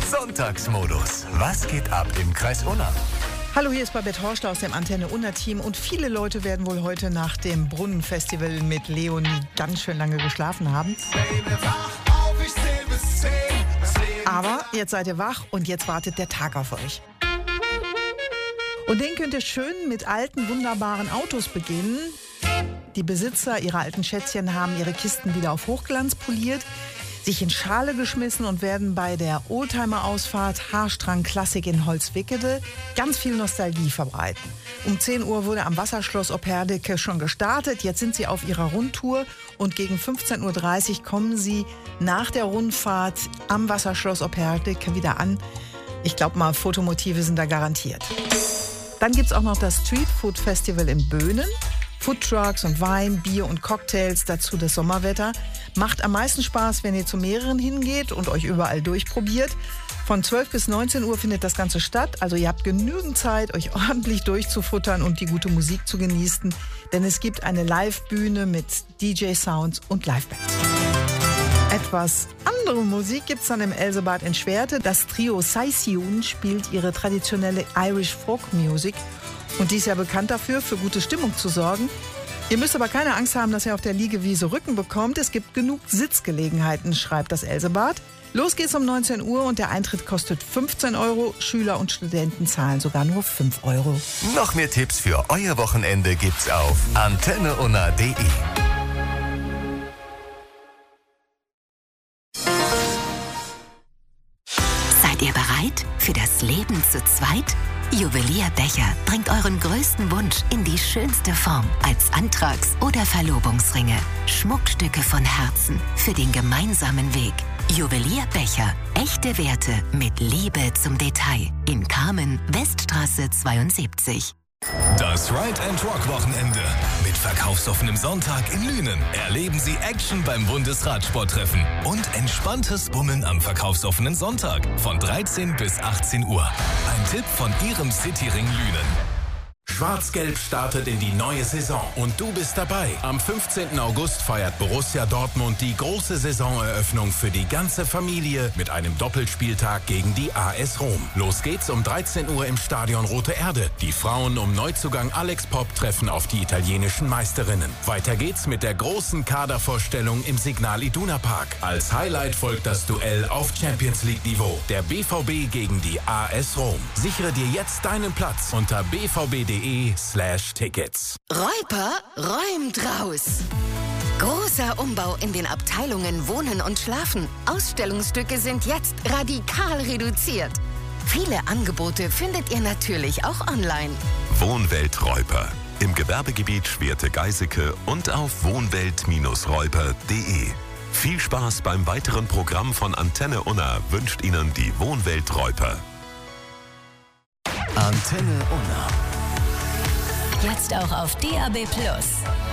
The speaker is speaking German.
Sonntagsmodus. Was geht ab im Kreis Unna? Hallo, hier ist Babette Horschler aus dem Antenne Unna Team und viele Leute werden wohl heute nach dem Brunnenfestival mit Leonie ganz schön lange geschlafen haben. Aber jetzt seid ihr wach und jetzt wartet der Tag auf euch. Und den könnt ihr schön mit alten, wunderbaren Autos beginnen. Die Besitzer ihrer alten Schätzchen haben ihre Kisten wieder auf Hochglanz poliert, sich in Schale geschmissen und werden bei der Oldtimer-Ausfahrt Haarstrang Klassik in Holzwickede ganz viel Nostalgie verbreiten. Um 10 Uhr wurde am Wasserschloss Opherdeke schon gestartet. Jetzt sind sie auf ihrer Rundtour und gegen 15.30 Uhr kommen sie nach der Rundfahrt am Wasserschloss Opherdeke wieder an. Ich glaube mal, Fotomotive sind da garantiert. Dann gibt es auch noch das Street Food Festival in Böhnen. Foodtrucks und Wein, Bier und Cocktails, dazu das Sommerwetter. Macht am meisten Spaß, wenn ihr zu mehreren hingeht und euch überall durchprobiert. Von 12 bis 19 Uhr findet das Ganze statt. Also ihr habt genügend Zeit, euch ordentlich durchzufuttern und die gute Musik zu genießen. Denn es gibt eine Live-Bühne mit DJ-Sounds und Liveband. Etwas andere Musik gibt's dann im Elsebad in Schwerte. Das Trio Saision spielt ihre traditionelle Irish Folk Music. Und die ist ja bekannt dafür, für gute Stimmung zu sorgen. Ihr müsst aber keine Angst haben, dass ihr auf der Liegewiese Rücken bekommt. Es gibt genug Sitzgelegenheiten, schreibt das Elsebad. Los geht's um 19 Uhr und der Eintritt kostet 15 Euro. Schüler und Studenten zahlen sogar nur 5 Euro. Noch mehr Tipps für euer Wochenende gibt's auf antenneunna.de. Seid ihr bereit für das Leben zu zweit? Juwelier Becher bringt euren größten Wunsch in die schönste Form als Antrags- oder Verlobungsringe. Schmuckstücke von Herzen für den gemeinsamen Weg. Juwelier Becher. Echte Werte mit Liebe zum Detail. In Kamen, Weststraße 72. Das Ride and Rock Wochenende mit verkaufsoffenem Sonntag in Lünen. Erleben Sie Action beim Bundesradsporttreffen und entspanntes Bummeln am verkaufsoffenen Sonntag von 13 bis 18 Uhr. Ein Tipp von Ihrem Cityring Lünen. Schwarz-Gelb startet in die neue Saison und du bist dabei. Am 15. August feiert Borussia Dortmund die große Saisoneröffnung für die ganze Familie mit einem Doppelspieltag gegen die AS Rom. Los geht's um 13 Uhr im Stadion Rote Erde. Die Frauen um Neuzugang Alex Popp treffen auf die italienischen Meisterinnen. Weiter geht's mit der großen Kadervorstellung im Signal Iduna Park. Als Highlight folgt das Duell auf Champions League Niveau. Der BVB gegen die AS Rom. Sichere dir jetzt deinen Platz unter bvb.de/Tickets. Reuper räumt raus. Großer Umbau in den Abteilungen Wohnen und Schlafen. Ausstellungsstücke sind jetzt radikal reduziert. Viele Angebote findet ihr natürlich auch online. Wohnwelt Reuper. Im Gewerbegebiet Schwerte-Geiseke und auf wohnwelt-reuper.de. Viel Spaß beim weiteren Programm von Antenne Unna wünscht Ihnen die Wohnwelt Reuper. Antenne Unna. Jetzt auch auf DAB+.